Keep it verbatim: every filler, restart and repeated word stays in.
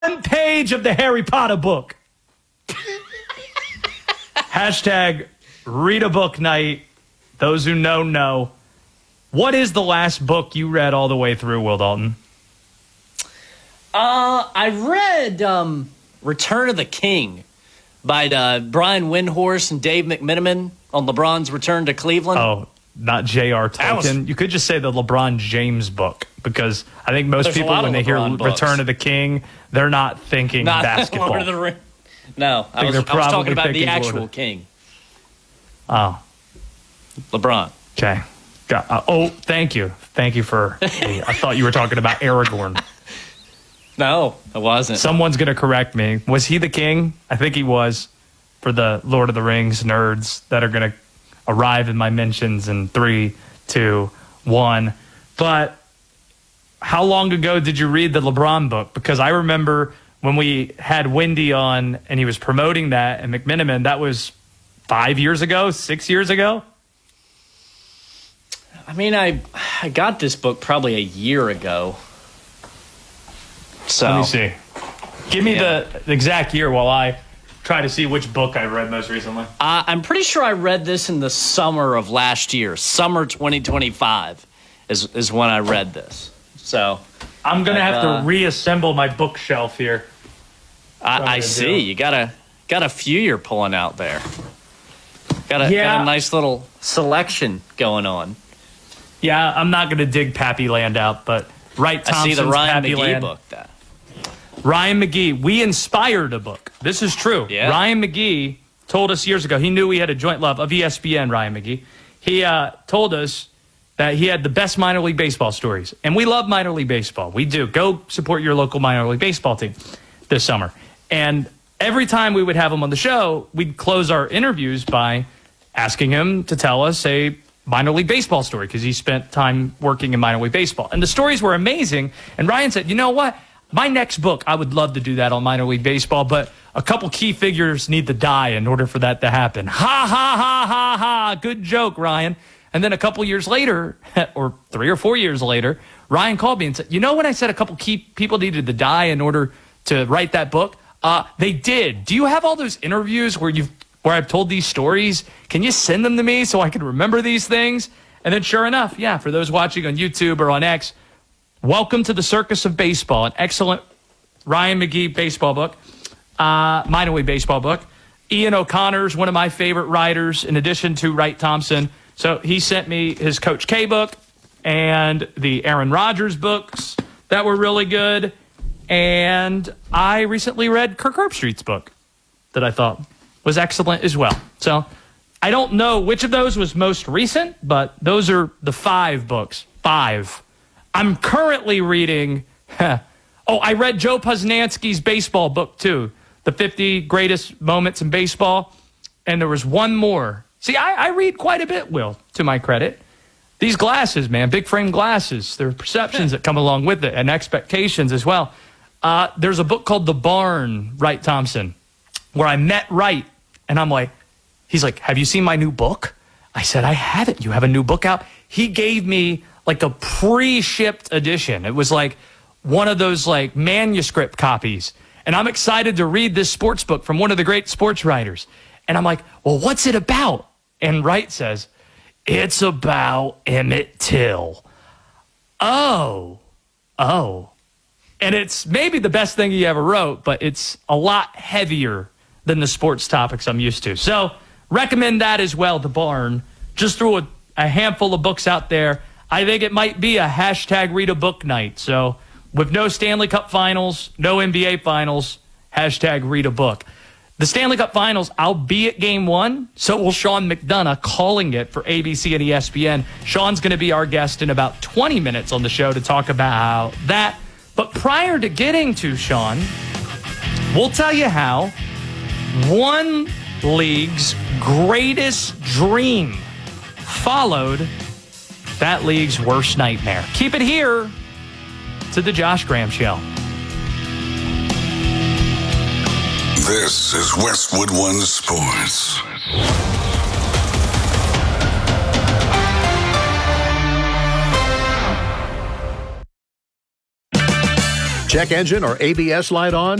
page of the Harry Potter book. Hashtag read a book night. Those who know, know. What is the last book you read all the way through, Will Dalton? Uh, I read um, Return of the King by uh, Brian Windhorst and Dave McMenamin on LeBron's return to Cleveland. Oh, not J R. Tolkien. Was, you could just say the LeBron James book, because I think most people, when they LeBron hear books. Return of the King, they're not thinking not basketball. Lord of the Ring. No, I, I, was, I was talking about the actual of... King. Oh. LeBron. Okay. Uh, oh, thank you. Thank you for... I thought you were talking about Aragorn. No, it wasn't. Someone's going to correct me. Was he the king? I think he was, for the Lord of the Rings nerds that are going to arrive in my mentions in three, two, one. But how long ago did you read the LeBron book? Because I remember when we had Wendy on and he was promoting that, and McMenamin, that was five years ago, six years ago. I mean, I I got this book probably a year ago. So let me see. Give me yeah. the, the exact year while I try to see which book I read most recently. Uh, I'm pretty sure I read this in the summer of last year. Summer twenty twenty-five is is when I read this. So I'm gonna have uh, to reassemble my bookshelf here. I, I see. Do. You got a got a few you're pulling out there. Got a, yeah. got a nice little selection going on. Yeah, I'm not going to dig Pappy Land out, but Wright Thompson's I see the Ryan Pappy McGee Land. book. That. Ryan McGee, we inspired a book. This is true. Yeah. Ryan McGee told us years ago, he knew we had a joint love of E S P N, Ryan McGee. He uh, told us that he had the best minor league baseball stories. And we love minor league baseball. We do. Go support your local minor league baseball team this summer. And every time we would have him on the show, we'd close our interviews by asking him to tell us a minor league baseball story, because he spent time working in minor league baseball. And the stories were amazing. And Ryan said, you know what? My next book, I would love to do that on minor league baseball, but a couple key figures need to die in order for that to happen. Ha, ha, ha, ha, ha. Good joke, Ryan. And then a couple years later, or three or four years later, Ryan called me and said, you know when I said a couple key people needed to die in order to write that book? Uh, they did. Do you have all those interviews where you've where I've told these stories? Can you send them to me so I can remember these things? And then sure enough, yeah, for those watching on YouTube or on X, Welcome to the Circus of Baseball, an excellent Ryan McGee baseball book, uh, minor league baseball book. Ian O'Connor's one of my favorite writers, in addition to Wright Thompson. So he sent me his Coach K book and the Aaron Rodgers books that were really good. And I recently read Kirk Herbstreit's book that I thought was excellent as well. So I don't know which of those was most recent, but those are the five books. Five. I'm currently reading... oh, I read Joe Posnanski's baseball book, too. The fifty Greatest Moments in Baseball. And there was one more. See, I, I read quite a bit, Will, to my credit. These glasses, man, big frame glasses. There are perceptions that come along with it and expectations as well. Uh, there's a book called The Barn, Wright Thompson, where I met Wright, and I'm like, he's like, have you seen my new book? I said, I haven't. You have a new book out? He gave me like a pre-shipped edition. It was like one of those like manuscript copies. And I'm excited to read this sports book from one of the great sports writers. And I'm like, well, what's it about? And Wright says, it's about Emmett Till. Oh, oh. And it's maybe the best thing he ever wrote, but it's a lot heavier than the sports topics I'm used to. So recommend that as well, The Barn. Just threw a, a handful of books out there. I think it might be a hashtag read a book night. So with no Stanley Cup finals, no N B A finals, hashtag read a book. The Stanley Cup finals, I'll be at game one. So will Sean McDonough, calling it for A B C and E S P N. Sean's going to be our guest in about twenty minutes on the show to talk about that. But prior to getting to Sean, we'll tell you how one league's greatest dream followed that league's worst nightmare. Keep it here to the Josh Graham Show. This is Westwood One Sports. Check engine or A B S light on?